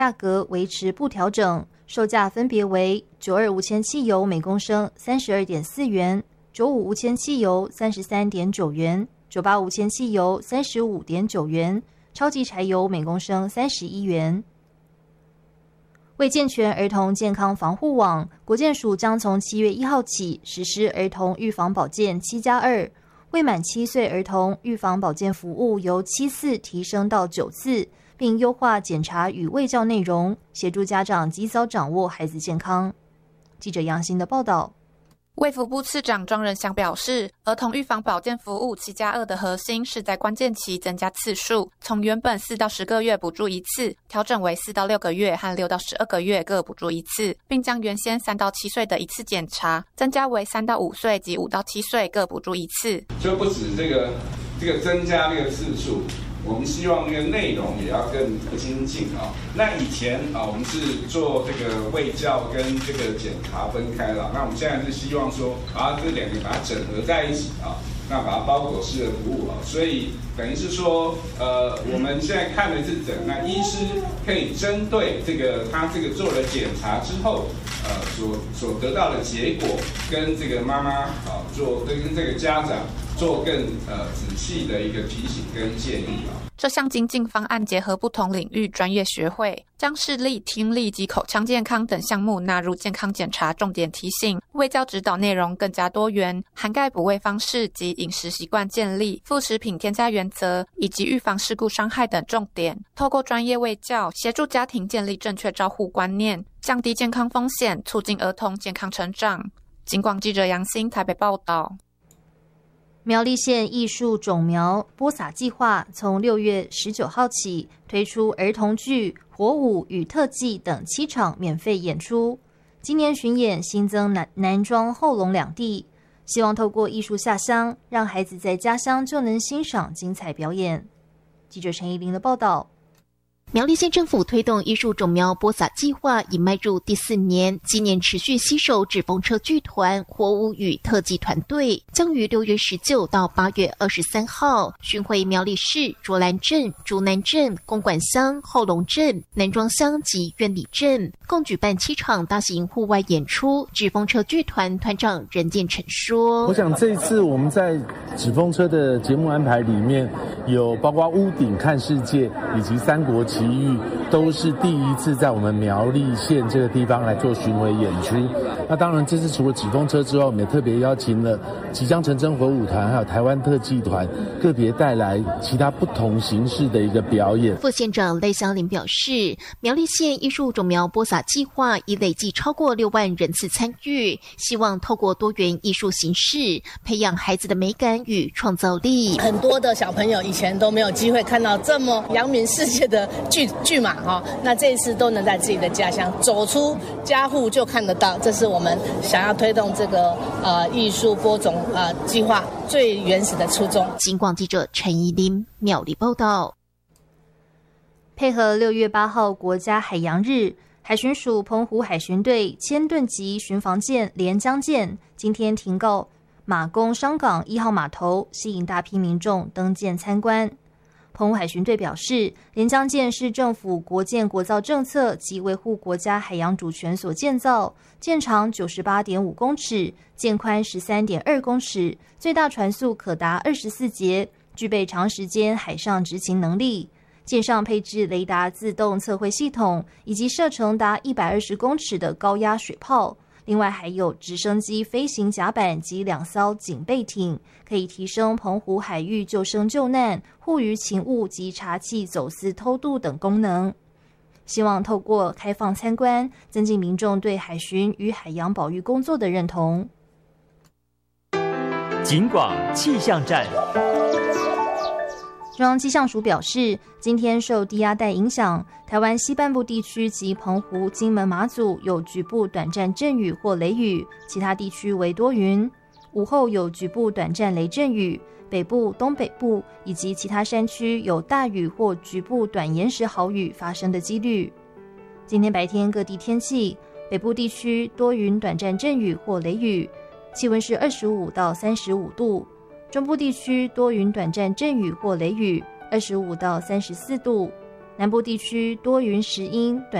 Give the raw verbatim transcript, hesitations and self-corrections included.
价格维持不调整，售价分别为九二无铅汽油每公升三十二点四元，九五无铅汽油三十三点九元，九八无铅汽油三十五点九元，超级柴油每公升三十一元。为健全儿童健康防护网，国健署将从七月一号起实施儿童预防保健七加二，未满七岁儿童预防保健服务由七次提升到九次，并优化检查与卫教内容，协助家长及早掌握孩子健康。记者杨欣的报道。 卫福部次长庄仁祥表示，儿童预防保健服务七加二的核心是在关键期增加次数，从原本四到十个月补助一次，调整为四到六个月和六到十二个月各补助一次，并将原先三到七岁的一次检查增加为三到五岁及五到七岁各补助一次。 就不止这个这个增加这个次数，我们希望这个内容也要更精进啊。那以前啊，我们是做这个卫教跟这个检查分开了，那我们现在是希望说，把这两个把它整合在一起啊，那把它包裹式的服务啊，所以等于是说，呃，我们现在看的是诊，那医师可以针对这个他这个做了检查之后，呃，所所得到的结果，跟这个妈妈啊做跟这个家长。做更呃仔细的一个提醒跟建议啊。 这项精进方案结合不同领域专业学会，将视力、听力及口腔健康等项目纳入健康检查重点提醒，卫教指导内容更加多元，涵盖补位方式及饮食习惯建立、副食品添加原则以及预防事故伤害等重点。透过专业卫教，协助家庭建立正确照护观念，降低健康风险，促进儿童健康成长。警广记者杨欣台北报道。 苗栗县艺术种苗播撒计划从六月十九号起推出儿童剧、火舞与特技等七场免费演出。今年巡演新增南南庄、后龙两地，希望透过艺术下乡，让孩子在家乡就能欣赏精彩表演。记者陈怡玲的报道。 苗栗县政府推动艺术种苗播撒计划已迈入第四年，今年持续携手纸风车剧团、火舞与特技团队，将于六月十九到八月二十三号巡回苗栗市卓兰镇、竹南镇、公馆乡、后龙镇、南庄乡及苑里镇，共举办七场大型户外演出。纸风车剧团团长任建成说：“ 我想这一次我们在纸风车的节目安排里面，有包括屋顶看世界以及三国奇遇，都是第一次在我们苗栗县这个地方来做巡回演出。那当然，这次除了纸风车之外，我们也特别邀请了即将成真火舞团还有台湾特技团，个别带来其他不同形式的一个表演。” 副县长赖香林表示，苗栗县艺术种苗播撒计划已累计超过六万人次参与，希望透过多元艺术形式，培养孩子的美感与创造力。 很多的小朋友以前都没有机会看到这么扬名世界的剧剧嘛哈，那这一次都能在自己的家乡走出家户就看得到，这是我们想要推动这个呃艺术播种呃计划最原始的初衷。 警广记者陈怡琳苗栗报道。 配合六月八号国家海洋日，海巡署澎湖海巡队千吨级巡防舰连江舰今天停靠马公商港一号码头，吸引大批民众登舰参观。澎湖海巡队表示，连江舰是政府国建国造政策及维护国家海洋主权所建造，舰长 九十八点五公尺，舰宽 十三点二公尺，最大船速可达二十四节，具备长时间海上执勤能力。舰上配置雷达自动测绘系统，以及射程达一百二十公尺的高压水炮。另外还有直升机飞行甲板及两艘警备艇，可以提升澎湖海域救生救难、护渔勤务及查缉走私偷渡等功能。希望透过开放参观，增进民众对海巡与海洋保育工作的认同。 警广气象站。 中央气象署表示，今天受低压带影响，台湾西半部地区及澎湖、金门、马祖有局部短暂阵雨或雷雨，其他地区为多云。午后有局部短暂雷阵雨，北部、东北部以及其他山区有大雨或局部短延时豪雨发生的几率。今天白天各地天气，北部地区多云短暂阵雨或雷雨，气温是二十五到三十五度。中部地区多云短暂阵雨或雷雨，二十五到三十四度； 南部地区多云时阴，短